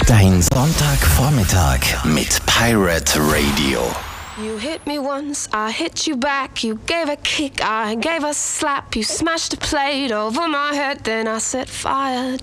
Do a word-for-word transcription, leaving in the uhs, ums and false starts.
Dein Sonntagvormittag mit Pirate Radio. You hit me once, I hit you back. You gave a kick, I gave a slap. You smashed a plate over my head, then I set fire